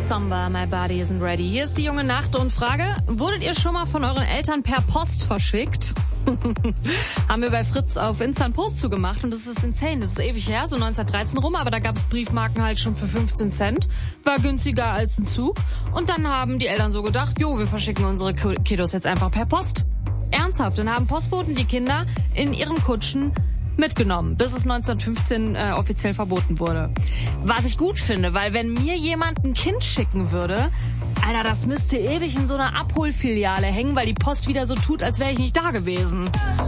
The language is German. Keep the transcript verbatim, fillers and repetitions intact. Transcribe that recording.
Samba, My Body Isn't Ready. Hier ist die junge Nacht und Frage, wurdet ihr schon mal von euren Eltern per Post verschickt? Haben wir bei Fritz auf Insta einen Post zugemacht und das ist insane, das ist ewig her, so neunzehnhundertdreizehn rum, aber da gab es Briefmarken halt schon für fünfzehn Cent, war günstiger als ein Zug und dann haben die Eltern so gedacht, jo, wir verschicken unsere Kiddos jetzt einfach per Post. Ernsthaft, dann haben Postboten die Kinder in ihren Kutschen mitgenommen, bis es neunzehnhundertfünfzehn äh, offiziell verboten wurde. Was ich gut finde, weil wenn mir jemand ein Kind schicken würde, Alter, das müsste ewig in so einer Abholfiliale hängen, weil die Post wieder so tut, als wäre ich nicht da gewesen.